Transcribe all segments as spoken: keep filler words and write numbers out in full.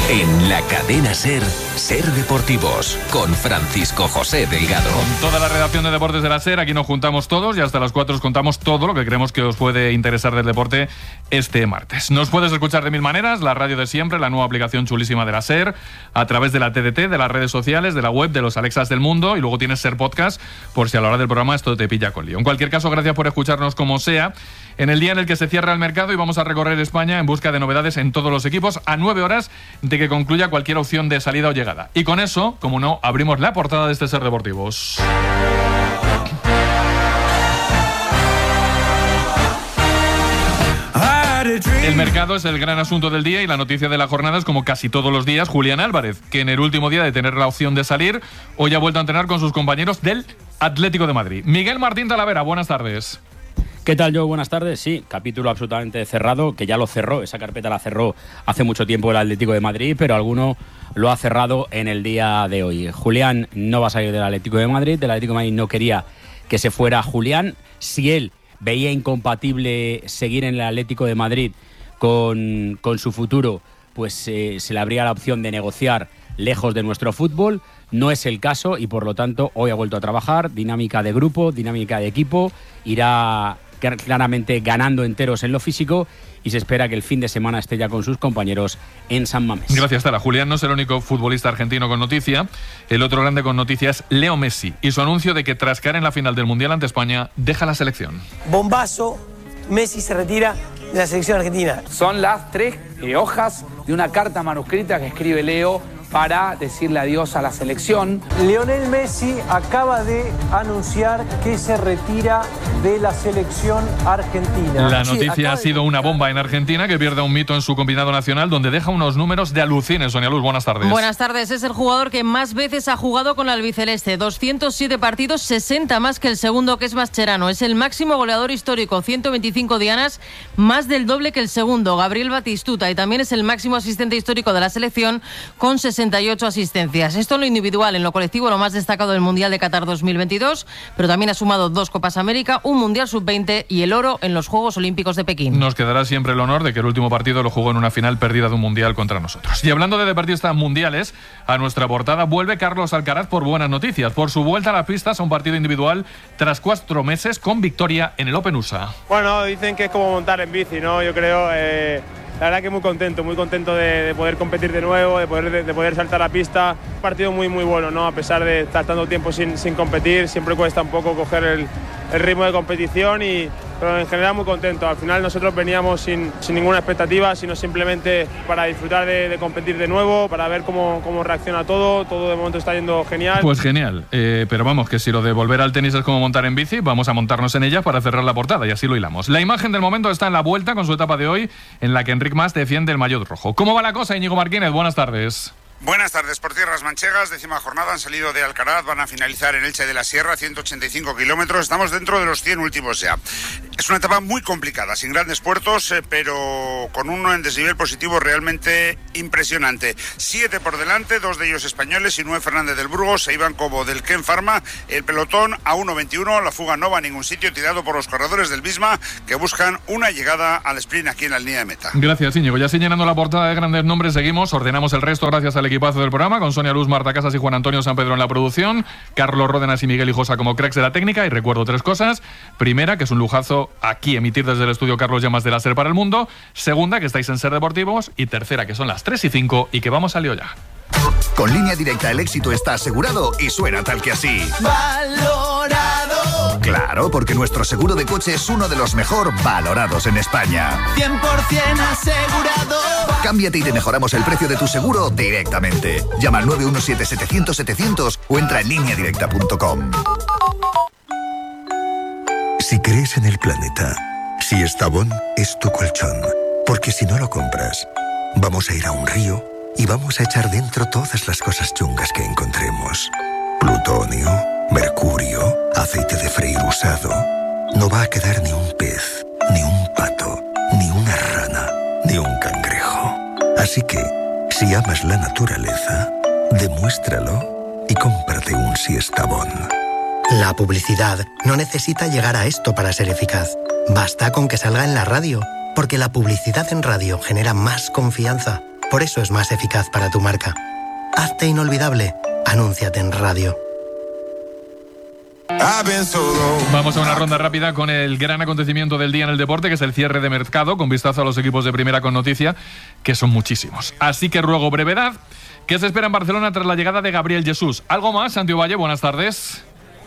En la cadena SER, SER Deportivos, con Francisco José Delgado. Con toda la redacción de Deportes de la SER, aquí nos juntamos todos y hasta las cuatro os contamos todo lo que creemos que os puede interesar del deporte este martes. Nos puedes escuchar de mil maneras, la radio de siempre, la nueva aplicación chulísima de la SER, a través de la T D T, de las redes sociales, de la web, de los Alexas del mundo, y luego tienes SER Podcast, por si a la hora del programa esto te pilla con lío. En cualquier caso, gracias por escucharnos como sea, en el día en el que se cierra el mercado y vamos a recorrer España en busca de novedades en todos los equipos, a nueve horas de que concluya cualquier opción de salida o llegada. Y con eso, como no, abrimos la portada de este SER Deportivos. El mercado es el gran asunto del día y la noticia de la jornada es, como casi todos los días, Julián Álvarez, que en el último día de tener la opción de salir, hoy ha vuelto a entrenar con sus compañeros del Atlético de Madrid. Miguel Martín Talavera, buenas tardes. ¿Qué tal, Joe? Buenas tardes. Sí, capítulo absolutamente cerrado, que ya lo cerró, esa carpeta la cerró hace mucho tiempo el Atlético de Madrid, pero alguno lo ha cerrado en el día de hoy. Julián no va a salir del Atlético de Madrid, el Atlético de Madrid no quería que se fuera Julián. Si él veía incompatible seguir en el Atlético de Madrid con, con su futuro, pues eh, se le abría la opción de negociar lejos de nuestro fútbol. No es el caso y por lo tanto hoy ha vuelto a trabajar, dinámica de grupo, dinámica de equipo, irá claramente ganando enteros en lo físico y se espera que el fin de semana esté ya con sus compañeros en San Mamés. Gracias, Tara. Julián no es el único futbolista argentino con noticia. El otro grande con noticia es Leo Messi y su anuncio de que tras caer en la final del Mundial ante España deja la selección. Bombazo, Messi se retira de la selección argentina. Son las tres eh, hojas de una carta manuscrita que escribe Leo para decirle adiós a la selección. Lionel Messi acaba de anunciar que se retira de la selección argentina. La noticia sí, ha sido una bomba en Argentina, que pierde un mito en su combinado nacional, donde deja unos números de alucines. Sonia Luz, buenas tardes. Buenas tardes. Es el jugador que más veces ha jugado con la albiceleste. doscientos siete partidos, sesenta más que el segundo, que es Mascherano. Es el máximo goleador histórico, ciento veinticinco dianas, más del doble que el segundo, Gabriel Batistuta. Y también es el máximo asistente histórico de la selección, con sesenta y ocho asistencias. Esto en lo individual. En lo colectivo, lo más destacado del Mundial de Qatar dos mil veintidós, pero también ha sumado dos Copas América, un Mundial sub veinte y el oro en los Juegos Olímpicos de Pekín. Nos quedará siempre el honor de que el último partido lo jugó en una final perdida de un Mundial contra nosotros. Y hablando de deportistas mundiales, a nuestra portada vuelve Carlos Alcaraz por buenas noticias, por su vuelta a las pistas a un partido individual tras cuatro meses con victoria en el Open U S A. Bueno, dicen que es como montar en bici, ¿no? Yo creo... Eh... La verdad que muy contento, muy contento de, de poder competir de nuevo, de poder, de, de poder saltar a pista. Un partido muy muy bueno, ¿no? A pesar de estar tanto tiempo sin, sin competir, siempre cuesta un poco coger el, el ritmo de competición, y, pero en general muy contento. Al final nosotros veníamos sin, sin ninguna expectativa, sino simplemente para disfrutar de, de competir de nuevo, para ver cómo, cómo reacciona todo. Todo de momento está yendo genial. Pues genial, eh, pero vamos, que si lo de volver al tenis es como montar en bici, vamos a montarnos en ella para cerrar la portada y así lo hilamos. La imagen del momento está en la vuelta con su etapa de hoy, en la que Enric Mas defiende el maillot rojo. ¿Cómo va la cosa, Íñigo Martínez? Buenas tardes. Buenas tardes. Por tierras manchegas, décima jornada, han salido de Alcaraz, van a finalizar en Elche de la Sierra, ciento ochenta y cinco kilómetros, estamos dentro de los cien últimos ya. Es una etapa muy complicada, sin grandes puertos, eh, pero con uno en desnivel positivo realmente impresionante. Siete por delante, dos de ellos españoles, Sinué Fernández del Burgos e Iván Cobo del Ken Pharma. El pelotón a uno veintiuno, la fuga no va a ningún sitio, tirado por los corredores del Visma, que buscan una llegada al sprint aquí en la línea de meta. Gracias, Íñigo. Ya llenando la portada de grandes nombres, seguimos, ordenamos el resto gracias al equipazo del programa, con Sonia Luz, Marta Casas y Juan Antonio San Pedro en la producción, Carlos Ródenas y Miguel Hijosa como cracks de la técnica. Y recuerdo tres cosas: primera, que es un lujazo aquí emitir desde el estudio Carlos Llamas de la SER para el mundo; segunda, que estáis en SER Deportivos; y tercera, que son las tres y cinco y que vamos al lío ya. Con Línea Directa el éxito está asegurado y suena tal que así. ¡Valorado! Claro, porque nuestro seguro de coche es uno de los mejor valorados en España. cien por ciento asegurado. Cámbiate y te mejoramos el precio de tu seguro directamente. Llama al nueve uno siete setecientos setecientos o entra en línea directa punto com. Si crees en el planeta, si Estavón es tu colchón, porque si no lo compras, vamos a ir a un río y vamos a echar dentro todas las cosas chungas que encontremos. Plutonio, mercurio, aceite de freír usado. No va a quedar ni un pez, ni un pato, ni una rana, ni un cangrejo. Así que, si amas la naturaleza, demuéstralo y cómprate un Siestabón. La publicidad no necesita llegar a esto para ser eficaz. Basta con que salga en la radio, porque la publicidad en radio genera más confianza. Por eso es más eficaz para tu marca. Hazte inolvidable. Anúnciate en radio. Vamos a una ronda rápida con el gran acontecimiento del día en el deporte, que es el cierre de mercado, con vistazo a los equipos de primera con noticia, que son muchísimos. Así que ruego brevedad. ¿Qué se espera en Barcelona tras la llegada de Gabriel Jesús? ¿Algo más, Santi Valle? Buenas tardes.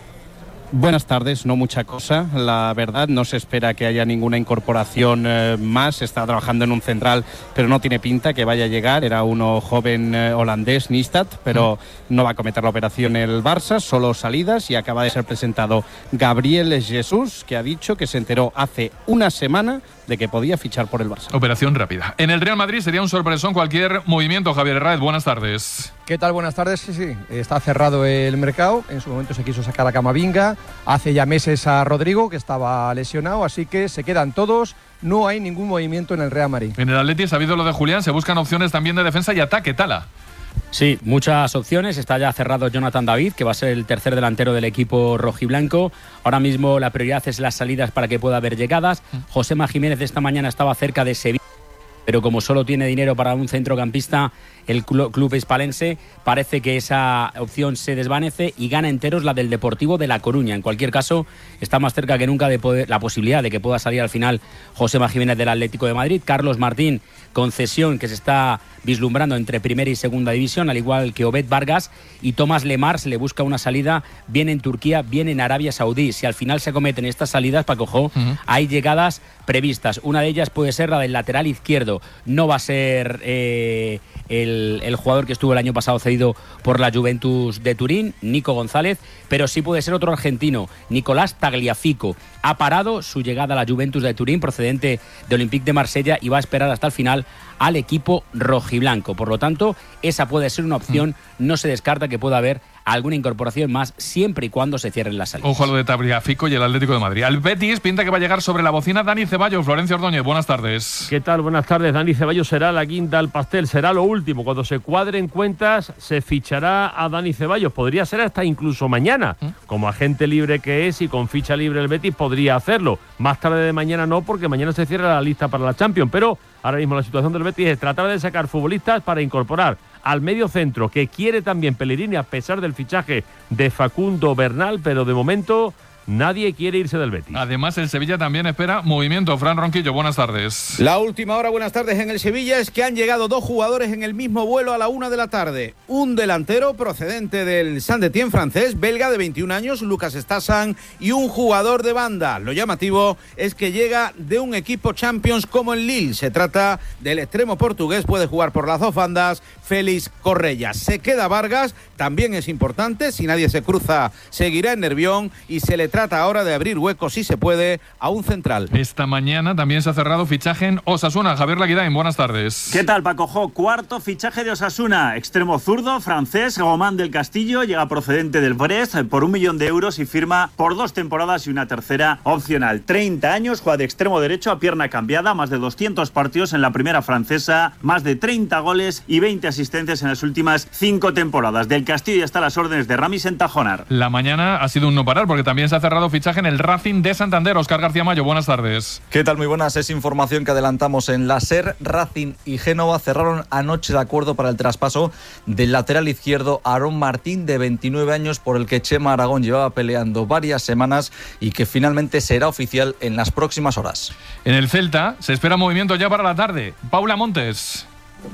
Buenas tardes, no mucha cosa, la verdad, no se espera que haya ninguna incorporación eh, más, está trabajando en un central, pero no tiene pinta que vaya a llegar, era uno joven eh, holandés, Nistat, pero no va a cometer la operación el Barça, solo salidas, y acaba de ser presentado Gabriel Jesús, que ha dicho que se enteró hace una semana de que podía fichar por el Barça. Operación rápida. En el Real Madrid sería un sorpresón cualquier movimiento. Javier Herráez, buenas tardes. ¿Qué tal? Buenas tardes. Sí, sí, está cerrado el mercado. En su momento se quiso sacar a Camavinga. Hace ya meses a Rodrigo, que estaba lesionado, así que se quedan todos. No hay ningún movimiento en el Real Madrid. En el Atleti, sabido lo de Julián, se buscan opciones también de defensa y ataque. Tala. Sí, muchas opciones. Está ya cerrado Jonathan David, que va a ser el tercer delantero del equipo rojiblanco. Ahora mismo la prioridad es las salidas para que pueda haber llegadas. Josema Jiménez esta mañana estaba cerca de Sevilla, pero como solo tiene dinero para un centrocampista, el club hispalense, parece que esa opción se desvanece y gana enteros la del Deportivo de La Coruña. En cualquier caso, está más cerca que nunca de poder, la posibilidad de que pueda salir al final Josema Jiménez del Atlético de Madrid. Carlos Martín, concesión que se está vislumbrando entre primera y segunda división, al igual que Obed Vargas, y Tomás Lemar se le busca una salida bien en Turquía, bien en Arabia Saudí. Si al final se cometen estas salidas, Paco Jo, uh-huh. hay llegadas previstas. Una de ellas puede ser la del lateral izquierdo. No va a ser eh, el, el jugador que estuvo el año pasado cedido por la Juventus de Turín, Nico González, pero sí puede ser otro argentino, Nicolás Tagliafico. Ha parado su llegada a la Juventus de Turín, procedente de Olympique de Marsella, y va a esperar hasta el final al equipo rojiblanco. Por lo tanto, esa puede ser una opción. No se descarta que pueda haber alguna incorporación más, siempre y cuando se cierren las salidas. Ojo a lo de Tagliafico y el Atlético de Madrid. Al Betis pinta que va a llegar sobre la bocina Dani Ceballos. Florencio Ordóñez, buenas tardes. ¿Qué tal? Buenas tardes. Dani Ceballos será la guinda al pastel, será lo último. Cuando se cuadren cuentas, se fichará a Dani Ceballos. Podría ser hasta incluso mañana. ¿Mm? Como agente libre que es y con ficha libre el Betis podría hacerlo. Más tarde de mañana no, porque mañana se cierra la lista para la Champions. Pero ahora mismo la situación del Betis es tratar de sacar futbolistas para incorporar al medio centro, que quiere también Pellegrini a pesar del fichaje de Facundo Bernal, pero de momento nadie quiere irse del Betis. Además, el Sevilla también espera movimiento. Fran Ronquillo, buenas tardes. La última hora, buenas tardes en el Sevilla, es que han llegado dos jugadores en el mismo vuelo a la una de la tarde. Un delantero procedente del Saint-Étienne francés, belga de veintiún años, Lucas Stassan, y un jugador de banda. Lo llamativo es que llega de un equipo Champions como el Lille. Se trata del extremo portugués, puede jugar por las dos bandas, Félix Correia. Se queda Vargas, también es importante, si nadie se cruza, seguirá en Nervión, y se le trata ahora de abrir huecos, si se puede, a un central. Esta mañana también se ha cerrado fichaje en Osasuna. Javier Laguidain, buenas tardes. ¿Qué tal, Paco Jo? Cuarto fichaje de Osasuna. Extremo zurdo, francés, Román del Castillo, llega procedente del Brest por un millón de euros y firma por dos temporadas y una tercera opcional. treinta años, juega de extremo derecho a pierna cambiada, más de doscientos partidos en la primera francesa, más de treinta goles y veinte asistencias en las últimas cinco temporadas. Del Castillo está a las órdenes de Rami Sentajonar. La mañana ha sido un no parar, porque también se ha cerrado fichaje en el Racing de Santander. Óscar García Mayo, buenas tardes. ¿Qué tal? Muy buenas. Es información que adelantamos en la SER. Racing y Génova cerraron anoche de acuerdo para el traspaso del lateral izquierdo Aarón Martín, de veintinueve años, por el que Chema Aragón llevaba peleando varias semanas y que finalmente será oficial en las próximas horas. En el Celta se espera movimiento ya para la tarde. Paula Montes.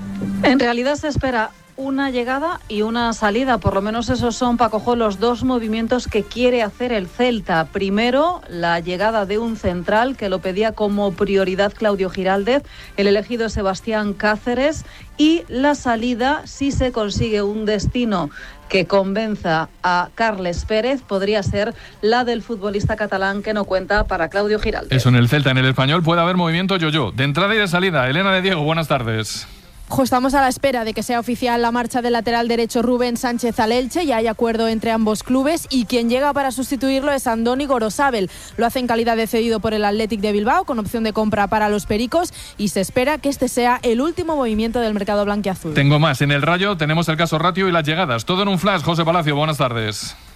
En realidad se espera una llegada y una salida, por lo menos esos son, Paco Jo, los dos movimientos que quiere hacer el Celta. Primero, la llegada de un central, que lo pedía como prioridad Claudio Giraldez, el elegido es Sebastián Cáceres, y la salida, si se consigue un destino que convenza a Carles Pérez, podría ser la del futbolista catalán, que no cuenta para Claudio Giraldez. Eso en el Celta. En el Español puede haber movimiento yo-yo, de entrada y de salida. Elena de Diego, buenas tardes. Estamos a la espera de que sea oficial la marcha del lateral derecho Rubén Sánchez al Elche. Ya hay acuerdo entre ambos clubes y quien llega para sustituirlo es Andoni Gorosabel. Lo hace en calidad de cedido por el Athletic de Bilbao, con opción de compra para los Pericos, y se espera que este sea el último movimiento del mercado blanquiazul. Tengo más. En el Rayo tenemos el caso Ratio y las llegadas. Todo en un flash. José Palacio, buenas tardes.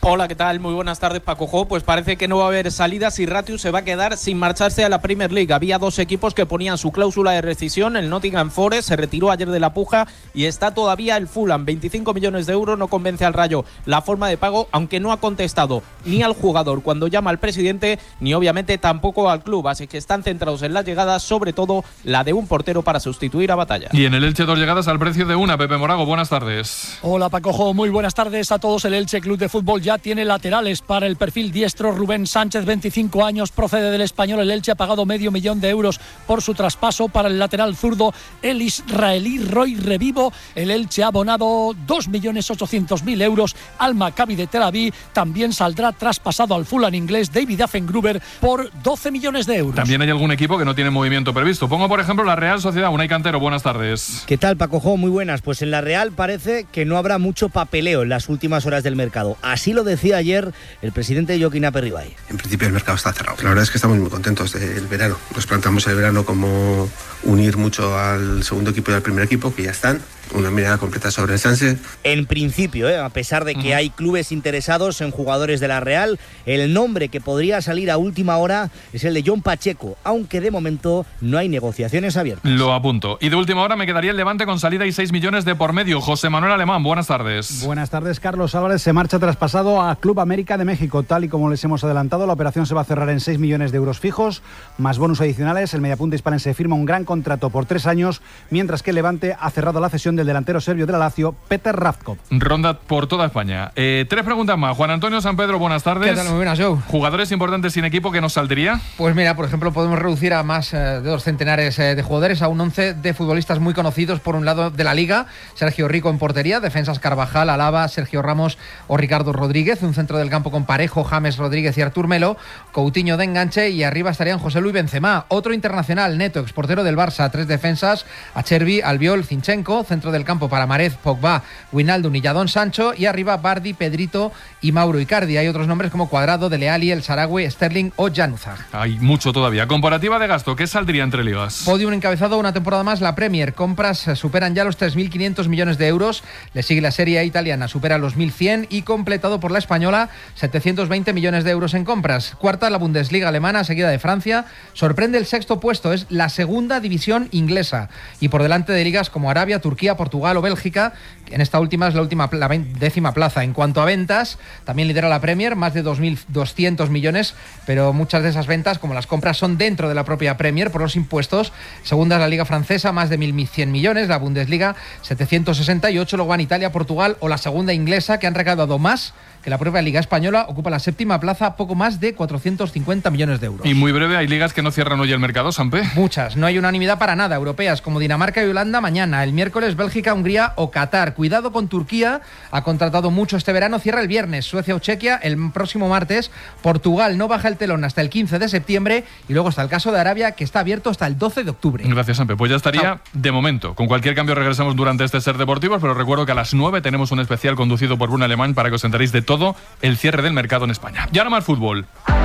Hola, ¿qué tal? Muy buenas tardes, Paco Jo. Pues parece que no va a haber salidas y Ratius se va a quedar sin marcharse a la Premier League. Había dos equipos que ponían su cláusula de rescisión. El Nottingham Forest se retiró ayer de la puja y está todavía el Fulham. veinticinco millones de euros, no convence al Rayo la forma de pago, aunque no ha contestado ni al jugador cuando llama al presidente, ni obviamente tampoco al club. Así que están centrados en las llegadas, sobre todo la de un portero para sustituir a Batalla. Y en el Elche dos llegadas al precio de una. Pepe Morago, buenas tardes. Hola, Paco Jo. Muy buenas tardes a todos. El Elche Club de Fútbol ya tiene laterales para el perfil diestro. Rubén Sánchez, veinticinco años, procede del Español. El Elche ha pagado medio millón de euros por su traspaso. Para el lateral zurdo, el israelí Roy Revivo, el Elche ha abonado dos millones ochocientos mil euros al Maccabi de Tel Aviv. También saldrá traspasado al Fulham inglés David Affengruber por doce millones de euros. También hay algún equipo que no tiene movimiento previsto. Pongo, por ejemplo, la Real Sociedad. Unai Cantero, buenas tardes. ¿Qué tal, Paco Jo? Muy buenas. Pues en la Real parece que no habrá mucho papeleo en las últimas horas del mercado. Así lo decía ayer el presidente Joaquín Aperribay. En principio el mercado está cerrado. La verdad es que estamos muy contentos del verano. Nos planteamos el verano como unir mucho al segundo equipo y al primer equipo, que ya están. Una mirada completa sobre el Sánchez. En principio, ¿eh? a pesar de que uh-huh. hay clubes interesados en jugadores de la Real, el nombre que podría salir a última hora es el de John Pacheco, aunque de momento no hay negociaciones abiertas. Lo apunto. Y de última hora me quedaría el Levante con salida y seis millones de por medio. José Manuel Alemán, buenas tardes. Buenas tardes. Carlos Álvarez se marcha traspasado a Club América de México. Tal y como les hemos adelantado, la operación se va a cerrar en seis millones de euros fijos, más bonus adicionales. El mediapunta hispalense firma un gran contrato por tres años, mientras que el Levante ha cerrado la cesión del delantero serbio de la Lazio, Peter Ravkov. Ronda por toda España. Eh, tres preguntas más. Juan Antonio San Pedro, buenas tardes. ¿Qué tal? Muy buenas, Joe. ¿Jugadores importantes sin equipo que nos saldría? Pues mira, por ejemplo, podemos reducir a más eh, de dos centenares eh, de jugadores, a un once de futbolistas muy conocidos, por un lado de la Liga. Sergio Rico en portería, defensas Carvajal, Alaba, Sergio Ramos o Ricardo Rodríguez, un centro del campo con Parejo, James Rodríguez y Artur Melo, Coutinho de enganche, y arriba estarían José Luis Benzema, otro internacional, Neto, exportero del Barça, tres defensas, Acherbi, Albiol, Zinchenko, centro del campo para Marez, Pogba, Wijnaldum y Jadon Sancho, y arriba Bardi, Pedrito y Mauro Icardi. Hay otros nombres como Cuadrado, Dele Alli, El Sarawi, Sterling o Januzaj. Hay mucho todavía. Comparativa de gasto, ¿qué saldría entre ligas? Podium encabezado una temporada más la Premier. Compras superan ya los tres mil quinientos millones de euros. Le sigue la Serie A italiana, supera los mil cien, y completado por la española, setecientos veinte millones de euros en compras. Cuarta la Bundesliga alemana, seguida de Francia. Sorprende el sexto puesto, es la segunda división inglesa, y por delante de ligas como Arabia, Turquía, Portugal o Bélgica. En esta última es la última la décima plaza. En cuanto a ventas, también lidera la Premier, más de dos mil doscientos millones, pero muchas de esas ventas, como las compras, son dentro de la propia Premier por los impuestos. Segunda es la Liga Francesa, más de mil cien millones, la Bundesliga setecientos sesenta y ocho, luego van Italia, Portugal o la segunda inglesa, que han recaudado más que la propia Liga Española. Ocupa la séptima plaza, poco más de cuatrocientos cincuenta millones de euros. Y muy breve, ¿hay ligas que no cierran hoy el mercado, Sampe? Muchas, no hay unanimidad para nada. Europeas como Dinamarca y Holanda mañana, el miércoles Bélgica, Hungría o Qatar. Cuidado con Turquía, ha contratado mucho este verano, cierra el viernes. Suecia o Chequia el próximo martes. Portugal no baja el telón hasta el quince de septiembre, y luego está el caso de Arabia, que está abierto hasta el doce de octubre. Gracias, Sampe. Pues ya estaría. Chao. De momento. Con cualquier cambio regresamos durante este Ser Deportivos, pero recuerdo que a las nueve tenemos un especial conducido por Bruno Alemán para que os enteréis de todo el cierre del mercado en España. Y ahora más fútbol.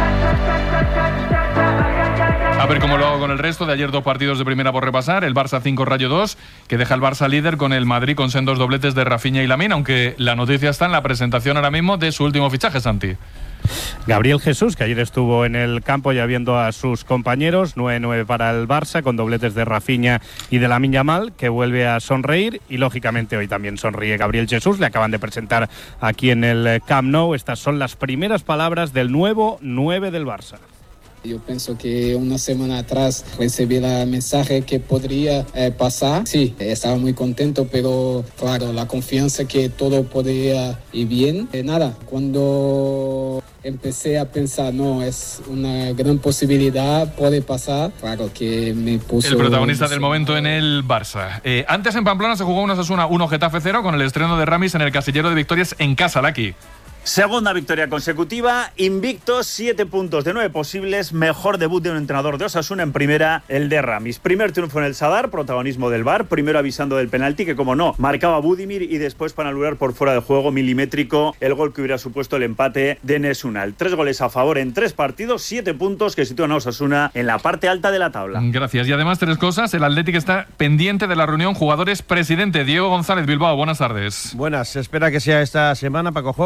A ver cómo lo hago con el resto. De ayer dos partidos de primera por repasar. El Barça cinco, Rayo dos, que deja al Barça líder con el Madrid con sendos dobletes de Rafinha y Lamine, aunque la noticia está en la presentación ahora mismo de su último fichaje, Santi. Gabriel Jesús, que ayer estuvo en el campo ya viendo a sus compañeros. nueve nueve para el Barça, con dobletes de Rafinha y de Lamine Yamal, que vuelve a sonreír, y lógicamente hoy también sonríe Gabriel Jesús. Le acaban de presentar aquí en el Camp Nou. Estas son las primeras palabras del nuevo nueve del Barça. Yo pienso que una semana atrás recibí el mensaje que podría eh, pasar. Sí, estaba muy contento, pero claro, la confianza que todo podría ir bien. Eh, nada, cuando empecé a pensar, no, es una gran posibilidad, puede pasar, claro que me puso... El protagonista del momento en el Barça. Eh, antes en Pamplona se jugó un Osasuna uno Getafe cero con el estreno de Ramis en el casillero de victorias en casa, Laki. Segunda victoria consecutiva, invictos, siete puntos de nueve posibles, mejor debut de un entrenador de Osasuna en primera, el de Ramis. Primer triunfo en el Sadar, protagonismo del V A R, primero avisando del penalti que, como no, marcaba Budimir, y después para anular por fuera de juego milimétrico el gol que hubiera supuesto el empate de Enes Unal. Tres goles a favor en tres partidos, siete puntos que sitúan a Osasuna en la parte alta de la tabla. Gracias. Y además tres cosas, el Athletic está pendiente de la reunión jugadores-presidente. Diego González, Bilbao, buenas tardes. Buenas, se espera que sea esta semana, Paco Jo, que para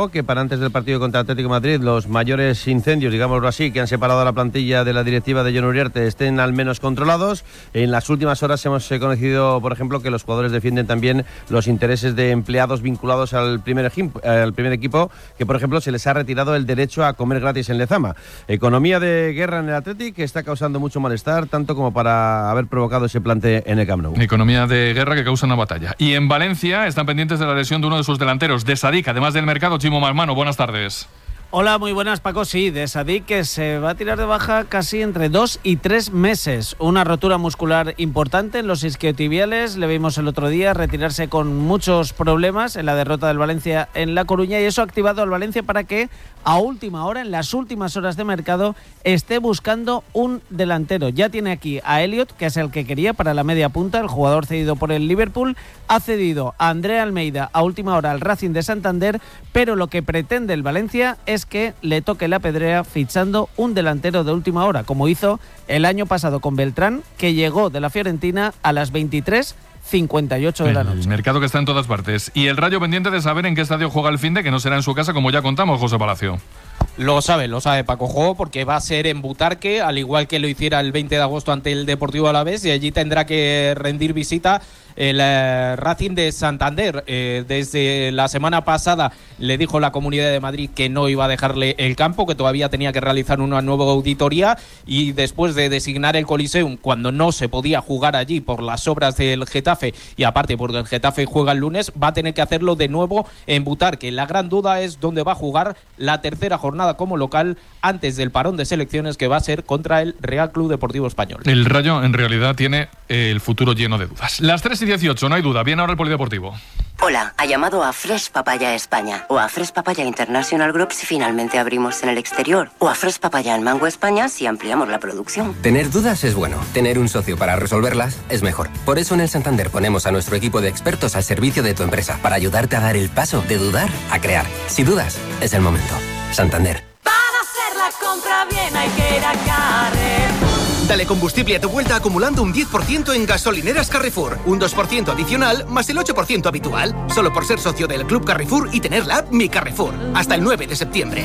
antes del partido contra Atlético de Madrid, los mayores incendios, digámoslo así, que han separado a la plantilla de la directiva de Jon Uriarte estén al menos controlados. En las últimas horas hemos conocido, por ejemplo, que los jugadores defienden también los intereses de empleados vinculados al primer, al primer equipo, que por ejemplo se les ha retirado el derecho a comer gratis en Lezama. Economía de guerra en el Athletic que está causando mucho malestar, tanto como para haber provocado ese plante en el Camp Nou. Economía de guerra que causa una batalla. Y en Valencia están pendientes de la lesión de uno de sus delanteros, de Sadik, además del mercado. Chimo Marmano, buenas tardes. Hola, muy buenas, Paco. Sí, de Sadik, que se va a tirar de baja casi entre dos y tres meses. Una rotura muscular importante en los isquiotibiales. Le vimos el otro día retirarse con muchos problemas en la derrota del Valencia en La Coruña, y eso ha activado al Valencia para que a última hora, en las últimas horas de mercado, esté buscando un delantero. Ya tiene aquí a Elliot, que es el que quería para la media punta, el jugador cedido por el Liverpool. Ha cedido a Andrea Almeida a última hora al Racing de Santander, pero lo que pretende el Valencia es que le toque la pedrea fichando un delantero de última hora, como hizo el año pasado con Beltrán, que llegó de la Fiorentina a las veintitrés cincuenta y ocho de la noche. El mercado que está en todas partes. Y el Rayo pendiente de saber en qué estadio juega el finde, que no será en su casa, como ya contamos, José Palacio. Lo sabe, lo sabe Paco Jo, porque va a ser en Butarque, al igual que lo hiciera el veinte de agosto ante el Deportivo Alavés, y allí tendrá que rendir visita el eh, Racing de Santander. Eh, desde la semana pasada le dijo la Comunidad de Madrid que no iba a dejarle el campo, que todavía tenía que realizar una nueva auditoría, y después de designar el Coliseum cuando no se podía jugar allí por las obras del Getafe, y aparte porque el Getafe juega el lunes, va a tener que hacerlo de nuevo en Butarque. La gran duda es dónde va a jugar la tercera jornada como local antes del parón de selecciones, que va a ser contra el Real Club Deportivo Español. El Rayo en realidad tiene el futuro lleno de dudas. Las tres y dieciocho, no hay duda. Viene ahora el polideportivo. Hola, ha llamado a Fresh Papaya España o a Fresh Papaya International Group si finalmente abrimos en el exterior, o a Fresh Papaya en Mango España si ampliamos la producción. Tener dudas es bueno, tener un socio para resolverlas es mejor. Por eso en el Santander ponemos a nuestro equipo de expertos al servicio de tu empresa, para ayudarte a dar el paso de dudar a crear. Si dudas, es el momento. Santander. Para hacer la compra bien hay que ir a Carrefour. Dale combustible a tu vuelta acumulando un diez por ciento en gasolineras Carrefour, un dos por ciento adicional más el ocho por ciento habitual, solo por ser socio del Club Carrefour y tener la app Mi Carrefour, hasta el nueve de septiembre.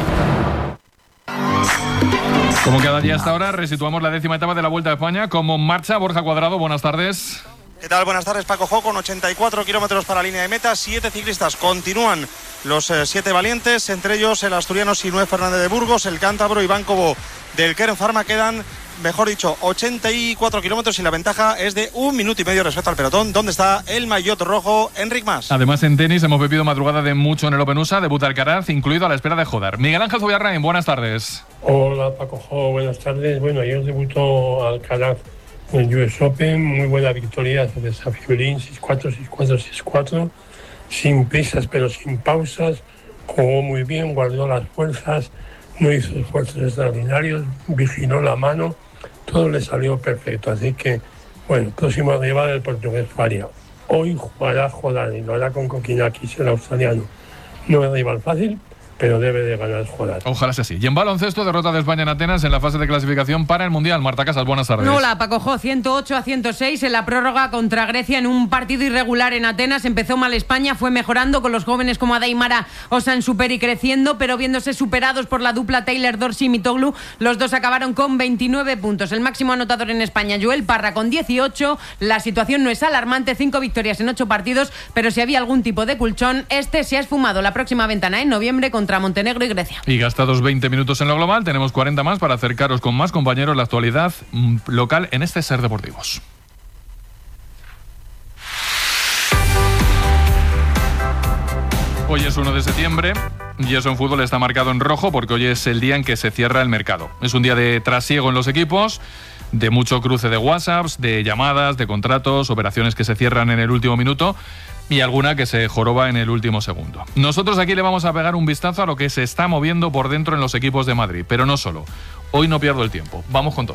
Como cada día hasta ahora, resituamos la décima etapa de la Vuelta a España. Como marcha, Borja Cuadrado, buenas tardes. ¿Qué tal? Buenas tardes, Paco Jo, con ochenta y cuatro kilómetros para la línea de meta, siete ciclistas. Continúan los eh, siete valientes, entre ellos el asturiano Sinué Fernández de Burgos, el cántabro Iván Cobo del Kern Pharma. Quedan, mejor dicho, ochenta y cuatro kilómetros y la ventaja es de un minuto y medio respecto al pelotón, donde está el maillot rojo, Enric Mas. Además, en tenis hemos vivido madrugada de mucho en el Open U S A, debuta Alcaraz, incluido a la espera de Jodar. Miguel Ángel Zubiarrain, buenas tardes. Hola, Paco Jo, buenas tardes. Bueno, ayer debutó Alcaraz en el U S Open, muy buena victoria sobre Safiulín, seis cuatro, seis cuatro, seis cuatro, sin prisas pero sin pausas, jugó muy bien, guardó las fuerzas, no hizo esfuerzos extraordinarios, vigiló la mano, todo le salió perfecto, así que, bueno, próximo rival del portugués Faria. Hoy jugará Jodar y lo hará con Kokinakis, el australiano. No es rival fácil, pero debe de ganar Jodar. Ojalá sea así. Y en baloncesto, derrota de España en Atenas en la fase de clasificación para el Mundial. Marta Casas, buenas tardes. Hola, Paco Jo, ciento ocho a ciento seis en la prórroga contra Grecia en un partido irregular en Atenas. Empezó mal España, fue mejorando con los jóvenes como Adaimara o Sansuperi creciendo, pero viéndose superados por la dupla Taylor Dorsey y Mitoglu, los dos acabaron con veintinueve puntos. El máximo anotador en España, Joel Parra, con dieciocho. La situación no es alarmante, cinco victorias en ocho partidos, pero si había algún tipo de colchón, este se ha esfumado. La próxima ventana en noviembre contra Montenegro y Grecia. Y gastados veinte minutos en lo global, tenemos cuarenta más para acercaros con más compañeros la actualidad mmm, local en este Ser Deportivos. Hoy es uno de septiembre y eso en fútbol está marcado en rojo porque hoy es el día en que se cierra el mercado. Es un día de trasiego en los equipos, de mucho cruce de WhatsApps, de llamadas, de contratos, operaciones que se cierran en el último minuto y alguna que se joroba en el último segundo. Nosotros aquí le vamos a pegar un vistazo a lo que se está moviendo por dentro en los equipos de Madrid, pero no solo. Hoy no pierdo el tiempo. Vamos con todo.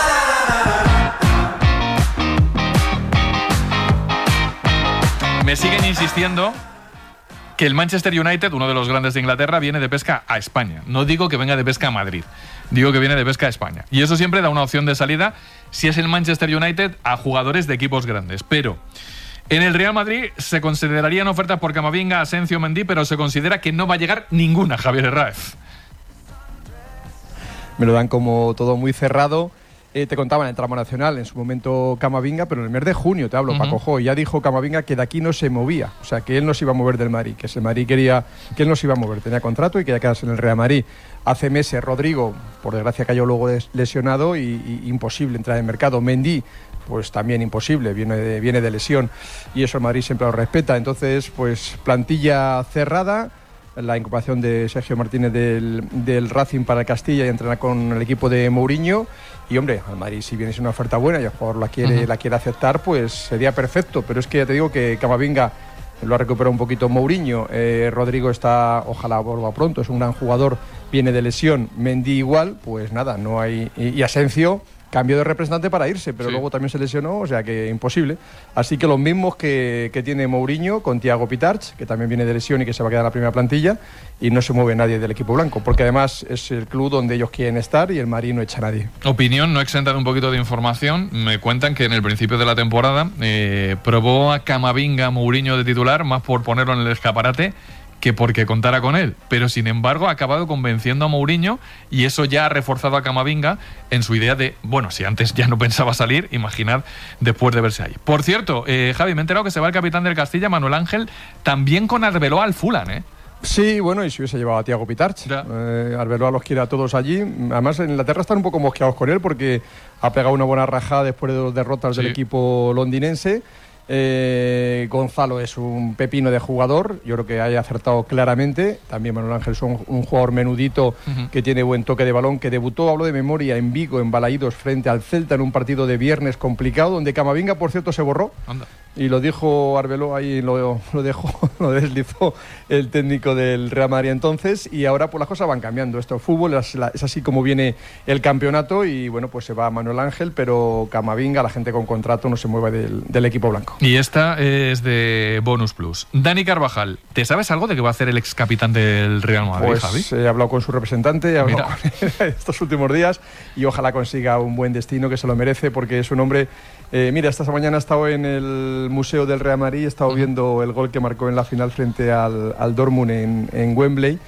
Me siguen insistiendo que el Manchester United, uno de los grandes de Inglaterra, viene de pesca a España. No digo que venga de pesca a Madrid, digo que viene de pesca a España. Y eso siempre da una opción de salida, si es el Manchester United, a jugadores de equipos grandes. Pero En el Real Madrid se considerarían ofertas por Camavinga, Asensio, Mendy, pero se considera que no va a llegar ninguna, Javier Herráez. Me lo dan como todo muy cerrado. Eh, te contaba en el tramo nacional, en su momento Camavinga, pero en el mes de junio, te hablo, uh-huh. Paco Jo, ya dijo Camavinga que de aquí no se movía, o sea, que él no se iba a mover del Madrid, que ese Madrid quería que él no se iba a mover, tenía contrato y quería quedarse en el Real Madrid. Hace meses Rodrigo, por desgracia, cayó luego lesionado y, y imposible entrar en el mercado. Mendy, pues también imposible, viene de, viene de lesión y eso el Madrid siempre lo respeta. Entonces, pues plantilla cerrada, la incorporación de Sergio Martínez del, del Racing para el Castilla y entrenar con el equipo de Mourinho. Y hombre, al Madrid, si viene una oferta buena y el jugador la quiere, uh-huh. la quiere aceptar, pues sería perfecto. Pero es que ya te digo que Camavinga lo ha recuperado un poquito Mourinho. Eh, Rodrigo está, ojalá vuelva pronto, es un gran jugador, viene de lesión. Mendy igual, pues nada, no hay. Y, y Asensio cambió de representante para irse, pero sí. luego también se lesionó, o sea que imposible. Así que los mismos que, que tiene Mourinho con Thiago Pitarch, que también viene de lesión y que se va a quedar en la primera plantilla, y no se mueve nadie del equipo blanco, porque además es el club donde ellos quieren estar y el Madrid no echa a nadie. Opinión no exenta de un poquito de información. Me cuentan que en el principio de la temporada eh, probó a Camavinga Mourinho de titular, más por ponerlo en el escaparate que porque contara con él, pero sin embargo ha acabado convenciendo a Mourinho y eso ya ha reforzado a Camavinga en su idea de, bueno, si antes ya no pensaba salir, imaginad después de verse ahí. Por cierto, eh, Javi, me he enterado que se va el capitán del Castilla, Manuel Ángel, también con Arbeloa al Fulham, ¿eh? Sí, bueno, y si hubiese llevado a Thiago Pitarch. Eh, Arbeloa los quiere a todos allí. Además, en Inglaterra están un poco mosqueados con él porque ha pegado una buena rajada después de dos derrotas sí. del equipo londinense. Eh, Gonzalo es un pepino de jugador, yo creo que haya acertado claramente. También Manuel Ángel es un, un jugador menudito uh-huh. que tiene buen toque de balón, que debutó, hablo de memoria, en Vigo, en Balaídos, frente al Celta en un partido de viernes complicado, donde Camavinga, por cierto, se borró. Anda. Y lo dijo Arbeloa ahí, lo, lo dejó, lo deslizó el técnico del Real Madrid entonces, y ahora pues las cosas van cambiando. Esto es fútbol, es, la, es así como viene el campeonato y bueno, pues se va Manuel Ángel, pero Camavinga, la gente con contrato, no se mueve del, del equipo blanco. Y esta es de Bonus Plus. Dani Carvajal, ¿te sabes algo de qué va a hacer el ex capitán del Real Madrid, pues, Javi? He hablado con su representante, he hablado con él estos últimos días y ojalá consiga un buen destino, que se lo merece, porque es un hombre... Eh, mira, esta mañana he estado en el Museo del Real Madrid, he estado uh-huh. viendo el gol que marcó en la final frente al, al Dortmund en, en Wembley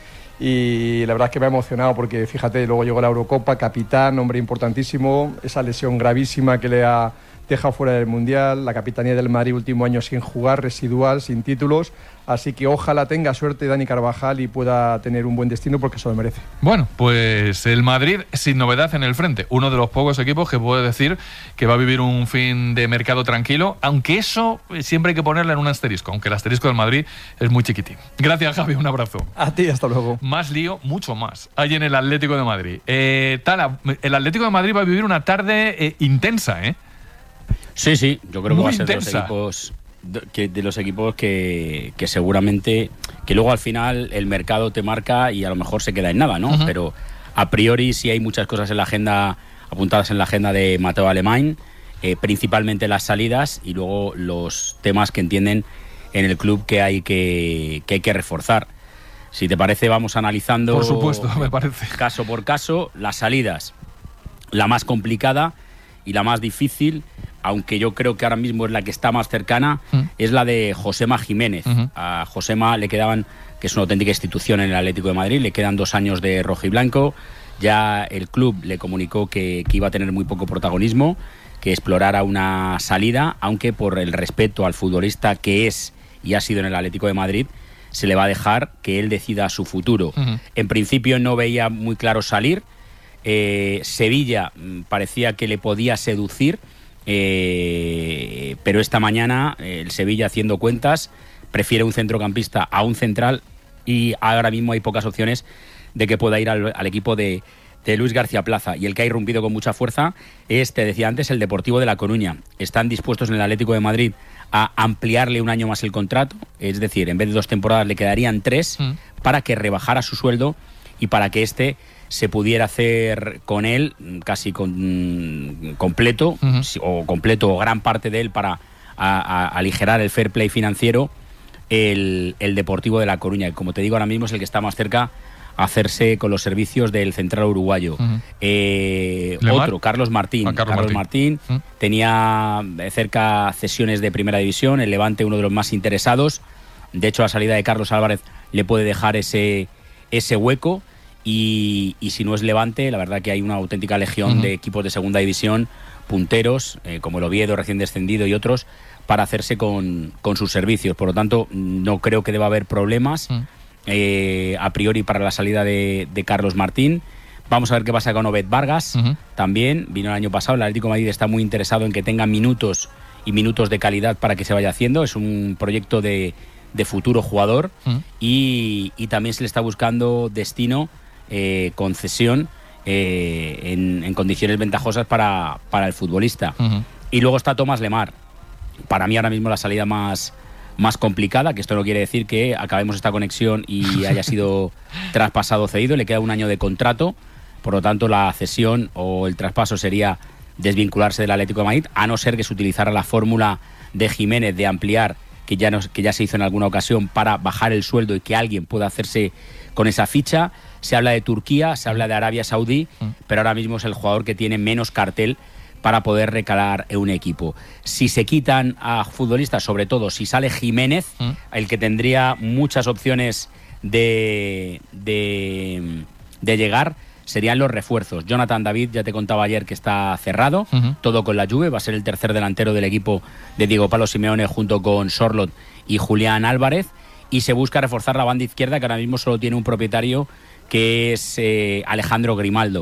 y la verdad es que me ha emocionado porque, fíjate, luego llegó la Eurocopa, capitán, hombre importantísimo, esa lesión gravísima que le ha dejado fuera del Mundial, la capitanía del Madrid último año sin jugar, residual, sin títulos, así que ojalá tenga suerte Dani Carvajal y pueda tener un buen destino porque se lo merece. Bueno, pues el Madrid sin novedad en el frente, uno de los pocos equipos que puede decir que va a vivir un fin de mercado tranquilo, aunque eso siempre hay que ponerle en un asterisco, aunque el asterisco del Madrid es muy chiquitín. Gracias, Javi, un abrazo. A ti, hasta luego. Más lío, mucho más, hay en el Atlético de Madrid. Eh, Tala, el Atlético de Madrid va a vivir una tarde eh, intensa, ¿eh? Sí, sí, yo creo que muy va a ser intensa. de los equipos... Que de los equipos que, que seguramente que luego al final el mercado te marca y a lo mejor se queda en nada, ¿no? Uh-huh. Pero a priori sí hay muchas cosas en la agenda, apuntadas en la agenda de Mateo Alemán, eh, principalmente las salidas y luego los temas que entienden en el club que hay que, que hay que reforzar. Si te parece, vamos analizando, por supuesto, me parece, caso por caso, las salidas. La más complicada y la más difícil, aunque yo creo que ahora mismo es la que está más cercana, uh-huh. es la de Josema Jiménez. Uh-huh. A Josema le quedaban, que es una auténtica institución en el Atlético de Madrid, le quedan dos años de rojiblanco. Ya el club le comunicó que, que iba a tener muy poco protagonismo, que explorara una salida, aunque por el respeto al futbolista que es y ha sido en el Atlético de Madrid, se le va a dejar que él decida su futuro. Uh-huh. En principio no veía muy claro salir. Eh, Sevilla parecía que le podía seducir, Eh, pero esta mañana eh, el Sevilla, haciendo cuentas, prefiere un centrocampista a un central y ahora mismo hay pocas opciones de que pueda ir al, al equipo de, de Luis García Plaza. Y el que ha irrumpido con mucha fuerza es, te decía antes, el Deportivo de La Coruña. Están dispuestos en el Atlético de Madrid a ampliarle un año más el contrato, es decir, en vez de dos temporadas le quedarían tres, mm. para que rebajara su sueldo y para que este se pudiera hacer con él casi con, completo, uh-huh. o completo o gran parte de él para a, a, aligerar el fair play financiero, el, el Deportivo de La Coruña, que como te digo ahora mismo es el que está más cerca hacerse con los servicios del central uruguayo. Uh-huh. eh, otro, Carlos Martín. Ah, Carlos, Carlos Martín, Martín uh-huh. tenía cerca cesiones de primera división, el Levante uno de los más interesados. De hecho, la salida de Carlos Álvarez le puede dejar ese, ese hueco. Y, y si no es Levante, la verdad que hay una auténtica legión uh-huh. de equipos de segunda división, punteros, eh, como el Oviedo, recién descendido, y otros, para hacerse con, con sus servicios. Por lo tanto, no creo que deba haber problemas uh-huh. eh, a priori para la salida de, de Carlos Martín. Vamos a ver qué pasa con Obed Vargas. Uh-huh. También vino el año pasado. El Atlético de Madrid está muy interesado en que tenga minutos y minutos de calidad para que se vaya haciendo. Es un proyecto de, de futuro jugador uh-huh. y, y también se le está buscando destino, eh, concesión eh, en, en condiciones ventajosas para, para el futbolista. Uh-huh. Y luego está Tomás Lemar. Para mí ahora mismo la salida más, más complicada, que esto no quiere decir que acabemos esta conexión y haya sido traspasado o cedido. Le queda un año de contrato, por lo tanto la cesión o el traspaso sería desvincularse del Atlético de Madrid, a no ser que se utilizara la fórmula de Jiménez de ampliar, que ya, nos, que ya se hizo en alguna ocasión, para bajar el sueldo y que alguien pueda hacerse con esa ficha. Se habla de Turquía, se habla de Arabia Saudí, pero ahora mismo es el jugador que tiene menos cartel para poder recalar en un equipo. Si se quitan a futbolistas, sobre todo si sale Jiménez, ¿Mm? el que tendría muchas opciones de, de, de llegar, serían los refuerzos. Jonathan David, ya te contaba ayer que está cerrado, uh-huh. todo con la Juve, va a ser el tercer delantero del equipo de Diego Pablo Simeone junto con Sorloth y Julián Álvarez, y se busca reforzar la banda izquierda, que ahora mismo solo tiene un propietario, que es eh, Alejandro Grimaldo.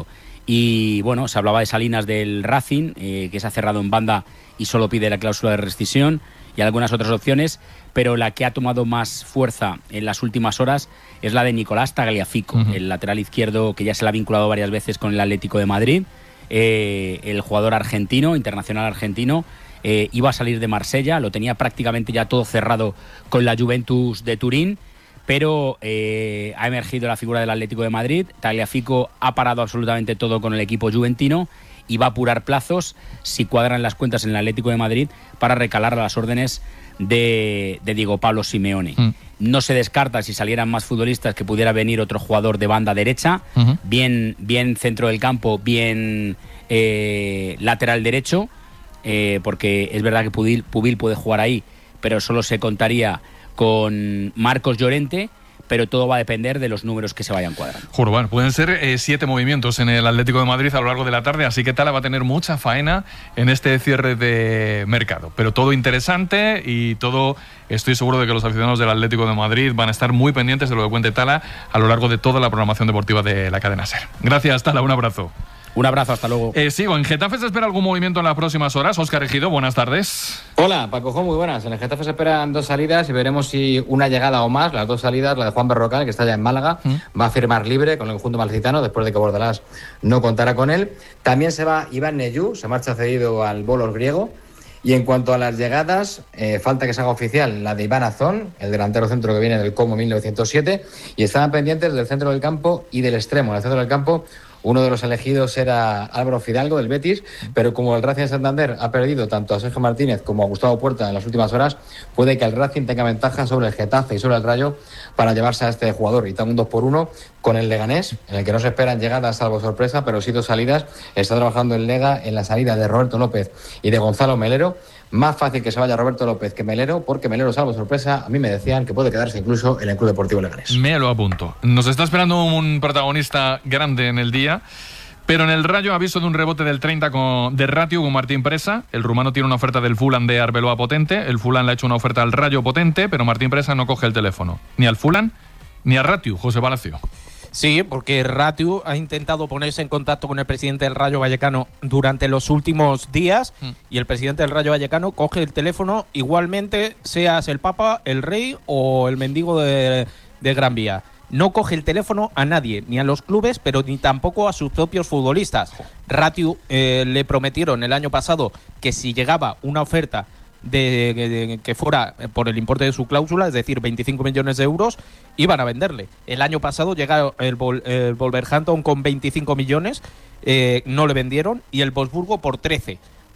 Y bueno, se hablaba de Salinas del Racing, eh, que se ha cerrado en banda y solo pide la cláusula de rescisión, y algunas otras opciones, pero la que ha tomado más fuerza en las últimas horas es la de Nicolás Tagliafico, uh-huh. el lateral izquierdo que ya se le ha vinculado varias veces con el Atlético de Madrid, eh, el jugador argentino, internacional argentino, eh, iba a salir de Marsella, lo tenía prácticamente ya todo cerrado con la Juventus de Turín, pero eh, ha emergido la figura del Atlético de Madrid. Tagliafico ha parado absolutamente todo con el equipo juventino y va a apurar plazos, si cuadran las cuentas en el Atlético de Madrid, para recalar a las órdenes de, de Diego Pablo Simeone. Mm. No se descarta, si salieran más futbolistas, que pudiera venir otro jugador de banda derecha, uh-huh. bien, bien centro del campo, bien eh, lateral derecho, eh, porque es verdad que Pubil, Pubil puede jugar ahí, pero solo se contaría con Marcos Llorente, pero todo va a depender de los números que se vayan cuadrando. Juro, bueno, pueden ser eh, siete movimientos en el Atlético de Madrid a lo largo de la tarde, así que Tala va a tener mucha faena en este cierre de mercado. Pero todo interesante y todo, estoy seguro de que los aficionados del Atlético de Madrid van a estar muy pendientes de lo que cuente Tala a lo largo de toda la programación deportiva de la cadena SER. Gracias, Tala, un abrazo. Un abrazo, hasta luego. Eh, sigo, en Getafe se espera algún movimiento en las próximas horas. Óscar Ejido, buenas tardes. Hola, Paco Jo, muy buenas. En el Getafe se esperan dos salidas y veremos si una llegada o más. Las dos salidas, la de Juan Berrocal, que está ya en Málaga, ¿Mm? va a firmar libre con el conjunto malcitano después de que Bordalás no contará con él. También se va Iván Neyú, se marcha cedido al Bolos griego. Y en cuanto a las llegadas, eh, falta que se haga oficial la de Iván Azón, el delantero centro que viene del Como mil novecientos siete, y estaban pendientes del centro del campo y del extremo. En el centro del campo, uno de los elegidos era Álvaro Fidalgo, del Betis, pero como el Racing de Santander ha perdido tanto a Sergio Martínez como a Gustavo Puerta en las últimas horas, puede que el Racing tenga ventaja sobre el Getafe y sobre el Rayo para llevarse a este jugador. Y está un dos por uno con el Leganés, en el que no se esperan llegadas salvo sorpresa, pero sí dos salidas. Está trabajando el Lega en la salida de Roberto López y de Gonzalo Melero. Más fácil que se vaya Roberto López que Melero, porque Melero, salvo sorpresa, a mí me decían que puede quedarse incluso en el Club Deportivo Leganés. Me lo apunto. Nos está esperando un protagonista grande en el día, pero en el Rayo, aviso de un rebote del treinta con, de Ratio con Martín Presa. El rumano tiene una oferta del Fulham de Arbeloa potente. El Fulham le ha hecho una oferta al Rayo potente, pero Martín Presa no coge el teléfono. Ni al Fulham, ni a Ratio, José Palacio. Sí, porque Ratio ha intentado ponerse en contacto con el presidente del Rayo Vallecano durante los últimos días mm. y el presidente del Rayo Vallecano coge el teléfono igualmente, seas el Papa, el Rey o el mendigo de, de Gran Vía. No coge el teléfono a nadie, ni a los clubes, pero ni tampoco a sus propios futbolistas. Ratio eh, le prometieron el año pasado que si llegaba una oferta De, de, de que fuera por el importe de su cláusula, es decir, veinticinco millones de euros, iban a venderle. El año pasado llegó el, Vol, el Wolverhampton con veinticinco millones, eh, no le vendieron, y el Wolfsburgo por trece.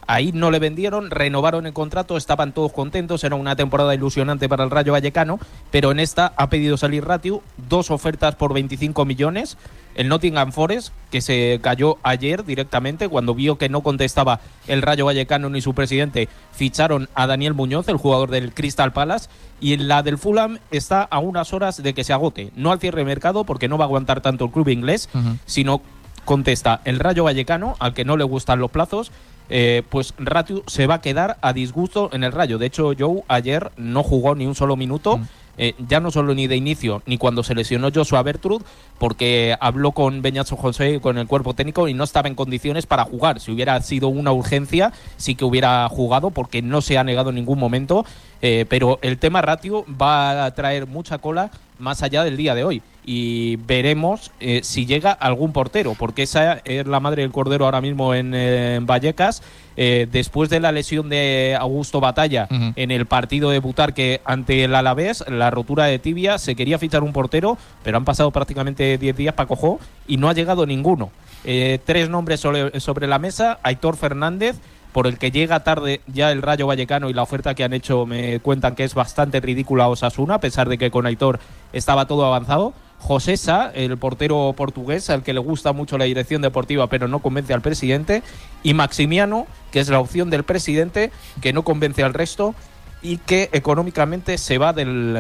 Ahí no le vendieron, renovaron el contrato, estaban todos contentos, era una temporada ilusionante para el Rayo Vallecano, pero en esta ha pedido salir Ratiu, dos ofertas por veinticinco millones. El Nottingham Forest, que se cayó ayer directamente cuando vio que no contestaba el Rayo Vallecano ni su presidente, ficharon a Daniel Muñoz, el jugador del Crystal Palace, y la del Fulham está a unas horas de que se agote, no al cierre de mercado porque no va a aguantar tanto el club inglés, uh-huh. sino contesta el Rayo Vallecano, al que no le gustan los plazos. Eh, pues Ratiu se va a quedar a disgusto en el Rayo. De hecho, Joe ayer no jugó ni un solo minuto, mm. eh, ya no solo ni de inicio, ni cuando se lesionó Joshua Bertrud, porque habló con Beñazo José, con el cuerpo técnico, y no estaba en condiciones para jugar. Si hubiera sido una urgencia, sí que hubiera jugado, porque no se ha negado en ningún momento. Eh, pero el tema Ratiu va a traer mucha cola más allá del día de hoy. Y veremos eh, si llega algún portero, porque esa es la madre del cordero ahora mismo en, eh, en Vallecas. Eh, después de la lesión de Augusto Batalla uh-huh. en el partido de Butarque ante el Alavés, la rotura de tibia, se quería fichar un portero, pero han pasado prácticamente diez días para Cojó y no ha llegado ninguno. Eh, tres nombres sobre, sobre la mesa: Aitor Fernández, por el que llega tarde ya el Rayo Vallecano, y la oferta que han hecho me cuentan que es bastante ridícula a Osasuna, a pesar de que con Aitor estaba todo avanzado. José Sá, el portero portugués, al que le gusta mucho la dirección deportiva pero no convence al presidente, y Maximiano, que es la opción del presidente, que no convence al resto y que económicamente se va del,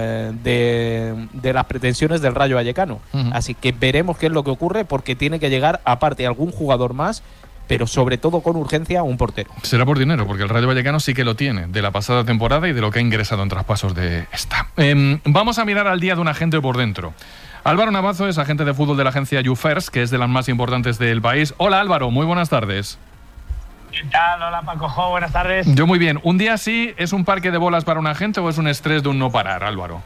de, de las pretensiones del Rayo Vallecano. Uh-huh. Así que veremos qué es lo que ocurre, porque tiene que llegar, aparte, algún jugador más, pero sobre todo con urgencia, un portero. Será por dinero, porque el Rayo Vallecano sí que lo tiene, de la pasada temporada y de lo que ha ingresado en traspasos de esta. Eh, vamos a mirar al día de un agente por dentro. Álvaro Navazo es agente de fútbol de la agencia YouFirst, que es de las más importantes del país. Hola Álvaro, muy buenas tardes. ¿Qué tal? Hola Paco Jo, buenas tardes. Yo muy bien. ¿Un día así es un parque de bolas para un agente o es un estrés de un no parar, Álvaro?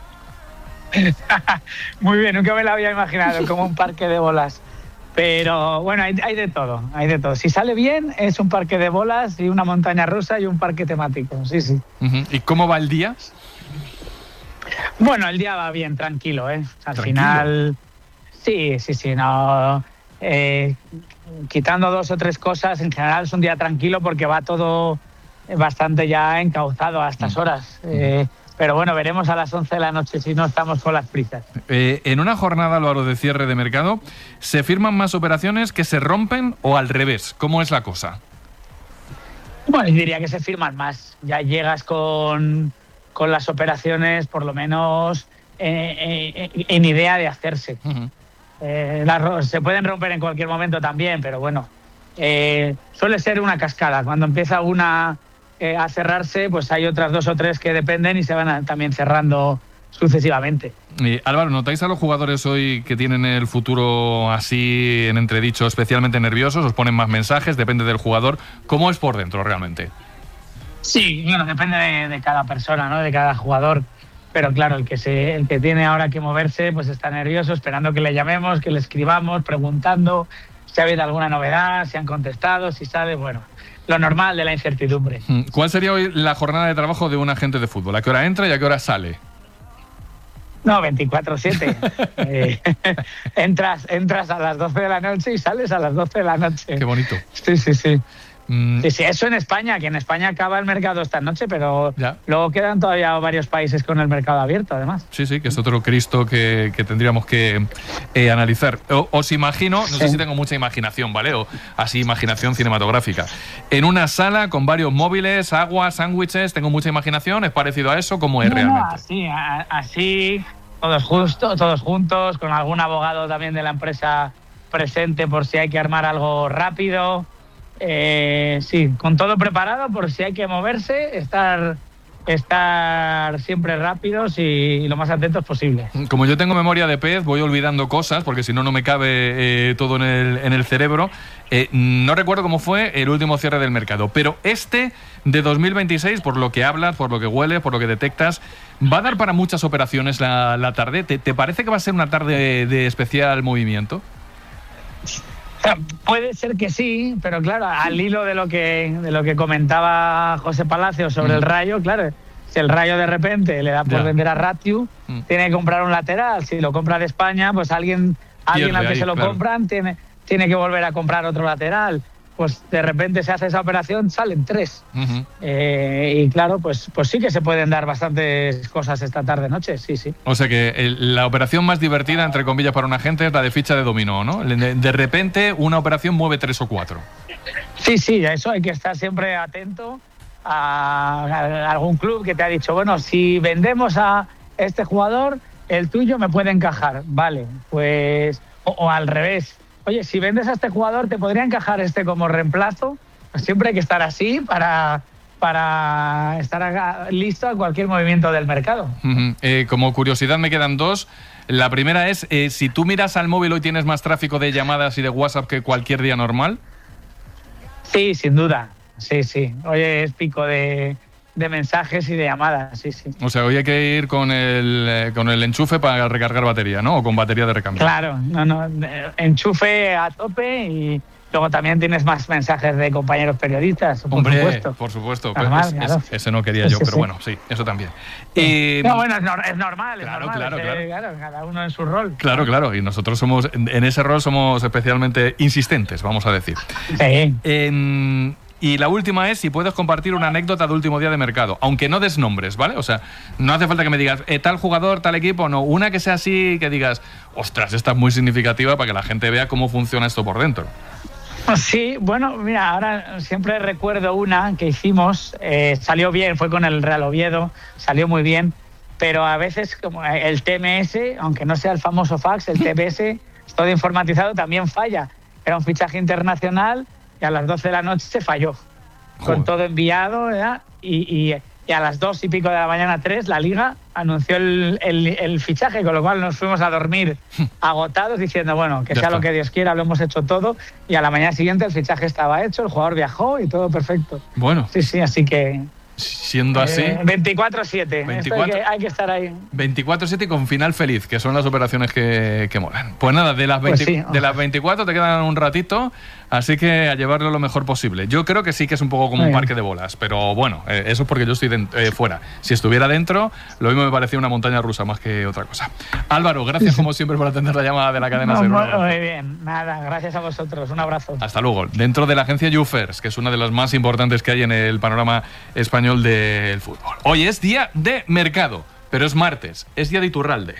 Muy bien, nunca me lo había imaginado como un parque de bolas. Pero bueno, hay, hay de todo, hay de todo. Si sale bien, es un parque de bolas y una montaña rusa y un parque temático, sí, sí. Uh-huh. ¿Y cómo va el día? Bueno, el día va bien, tranquilo, ¿eh? Al ¿Tranquilo? final, sí, sí, sí, no... Eh, quitando dos o tres cosas, en general es un día tranquilo porque va todo bastante ya encauzado a estas horas. Eh, pero bueno, veremos a las once de la noche si no estamos con las prisas. Eh, en una jornada, Álvaro, de cierre de mercado, ¿se firman más operaciones que se rompen o al revés? ¿Cómo es la cosa? Bueno, diría que se firman más. Ya llegas con, con las operaciones, por lo menos eh, eh, en idea de hacerse. Uh-huh. Eh, las, se pueden romper en cualquier momento también, pero bueno, eh, suele ser una cascada. Cuando empieza una eh, a cerrarse, pues hay otras dos o tres que dependen y se van a, también cerrando sucesivamente. Eh, Álvaro, ¿notáis a los jugadores hoy que tienen el futuro así en entredicho, especialmente nerviosos? ¿Os ponen más mensajes? Depende del jugador. ¿Cómo es por dentro realmente? Sí, bueno, depende de, de cada persona, ¿no? De cada jugador. Pero claro, el que se, el que tiene ahora que moverse, pues está nervioso, esperando que le llamemos, que le escribamos, preguntando si ha habido alguna novedad, si han contestado, si sabe, bueno, lo normal de la incertidumbre. ¿Cuál sería hoy la jornada de trabajo de un agente de fútbol? ¿A qué hora entra y a qué hora sale? No, veinticuatro siete. eh, entras, entras a las doce de la noche y sales a las doce de la noche. Qué bonito. Sí, sí, sí. Mm. Sí, sí, eso en España, que en España acaba el mercado esta noche, pero ya. Luego quedan todavía varios países con el mercado abierto, además. Sí, sí, que es otro Cristo que, que tendríamos que eh, analizar. O, os imagino, no sí. sé si tengo mucha imaginación, ¿vale? O así imaginación cinematográfica. En una sala con varios móviles, agua, sándwiches, tengo mucha imaginación, ¿es parecido a eso? ¿Cómo es no, realmente? No, así, a, así, todos, justo, todos juntos, con algún abogado también de la empresa presente por si hay que armar algo rápido. Eh, sí, con todo preparado por si hay que moverse, estar, estar siempre rápidos y, y lo más atentos posible. Como yo tengo memoria de pez, voy olvidando cosas porque si no, no me cabe eh, todo en el, en el cerebro. Eh, no recuerdo cómo fue el último cierre del mercado, pero este de dos mil veintiséis, por lo que hablas, por lo que hueles, por lo que detectas, ¿va a dar para muchas operaciones la, la tarde? ¿Te, ¿Te parece que va a ser una tarde de, de especial movimiento? Puede ser que sí, pero claro, al hilo de lo que de lo que comentaba José Palacio sobre mm. el Rayo, claro, si el Rayo de repente le da por ya. vender a Ratiu, mm. tiene que comprar un lateral. Si lo compra de España, pues alguien, alguien Pierde al que ahí, se lo claro. compran tiene, tiene que volver a comprar otro lateral. pues de repente se hace esa operación, salen tres. Uh-huh. Eh, y claro, pues, pues sí que se pueden dar bastantes cosas esta tarde-noche, sí, sí. O sea que el, la operación más divertida, entre comillas, para un agente es la de ficha de dominó, ¿no? De, de repente una operación mueve tres o cuatro. Sí, sí, a eso hay que estar siempre atento a, a algún club que te ha dicho, bueno, si vendemos a este jugador, el tuyo me puede encajar. Vale, pues... O, o al revés. Oye, si vendes a este jugador, ¿te podría encajar este como reemplazo? Pues siempre hay que estar así para, para estar a, listo a cualquier movimiento del mercado. Uh-huh. Eh, como curiosidad me quedan dos. La primera es, eh, si tú miras al móvil hoy tienes más tráfico de llamadas y de WhatsApp que cualquier día normal. Sí, sin duda. Sí, sí. Hoy es pico de, de mensajes y de llamadas, sí, sí. O sea, hoy hay que ir con el, eh, con el enchufe para recargar batería, ¿no? O con batería de recambio. Claro, no, no, enchufe a tope y luego también tienes más mensajes de compañeros periodistas, por Hombre, supuesto. por supuesto. Normal, es, claro. es, ese no quería Sí, yo, sí, pero sí. bueno, sí, eso también. Sí. Eh, no, bueno, es, no, es normal, es Claro, normal. claro, es que, claro. cada uno en su rol. Claro, claro, y nosotros somos, en, en ese rol somos especialmente insistentes, vamos a decir. Sí. En, y la última es si puedes compartir una anécdota de último día de mercado, aunque no des nombres, ¿vale? O sea, no hace falta que me digas eh, tal jugador, tal equipo, no, una que sea así, que digas, ostras, esta es muy significativa para que la gente vea cómo funciona esto por dentro. Sí, bueno, mira, ahora siempre recuerdo una que hicimos, eh, salió bien, fue con el Real Oviedo, salió muy bien, pero a veces como el T M S, aunque no sea el famoso fax, el T M S, todo informatizado, también falla. Era un fichaje internacional y a las doce de la noche se falló, Joder. con todo enviado, ¿verdad? Y, y, y a las dos y pico de la mañana, tres, la Liga anunció el, el, el fichaje, con lo cual nos fuimos a dormir agotados diciendo, bueno, que Ya sea está. lo que Dios quiera, lo hemos hecho todo, y a la mañana siguiente el fichaje estaba hecho, el jugador viajó y todo perfecto. Bueno, Sí, sí, así que... siendo así, eh, veinticuatro siete, Esto hay, veinticuatro. que, hay que estar ahí. veinticuatro siete y con final feliz, que son las operaciones que, que molan. Pues nada, de las, Pues veinte, sí. de las veinticuatro te quedan un ratito, así que a llevarlo lo mejor posible. Yo creo que sí que es un poco como Muy un bien. parque de bolas, pero bueno, eh, eso es porque yo estoy dent- eh, fuera. Si estuviera dentro, lo mismo me parecía una montaña rusa más que otra cosa. Álvaro, gracias como siempre por atender la llamada de la cadena No, Ser. muy, muy bien, nada, gracias a vosotros, un abrazo. Hasta luego. Dentro de la agencia Jufers, que es una de las más importantes que hay en el panorama español del fútbol. Hoy es día de mercado, pero es martes, es día de Iturralde.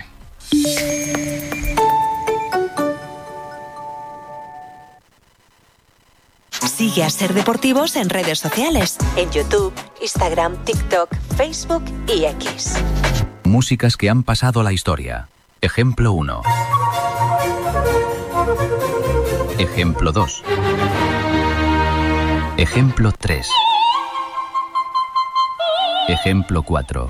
Sigue a Ser Deportivos en redes sociales, en YouTube, Instagram, TikTok, Facebook y X. Músicas que han pasado a la historia. Ejemplo uno. Ejemplo dos. Ejemplo tres. Ejemplo cuatro.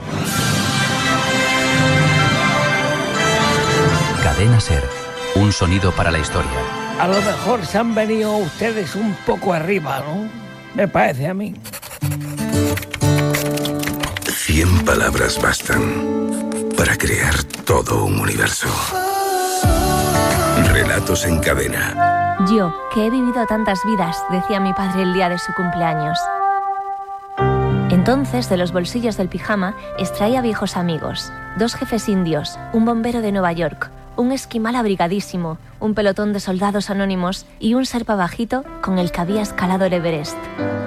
Cadena Ser. Un sonido para la historia. A lo mejor se han venido ustedes un poco arriba, ¿no? Me parece a mí. Cien palabras bastan para crear todo un universo. Relatos en cadena. Yo, que he vivido tantas vidas, decía mi padre el día de su cumpleaños. Entonces, de los bolsillos del pijama, extraía viejos amigos. Dos jefes indios, un bombero de Nueva York, un esquimal abrigadísimo, un pelotón de soldados anónimos y un serpa bajito con el que había escalado el Everest.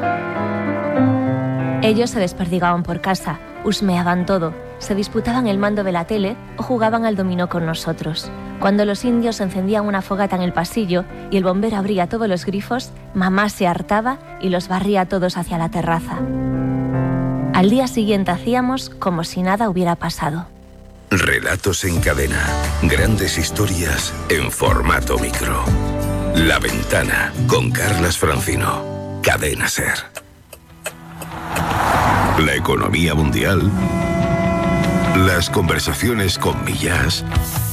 Ellos se desperdigaban por casa, husmeaban todo, se disputaban el mando de la tele o jugaban al dominó con nosotros. Cuando los indios encendían una fogata en el pasillo y el bombero abría todos los grifos, mamá se hartaba y los barría todos hacia la terraza. Al día siguiente hacíamos como si nada hubiera pasado. Relatos en cadena. Grandes historias en formato micro. La Ventana con Carlas Francino. Cadena Ser. La economía mundial. Las conversaciones con Millás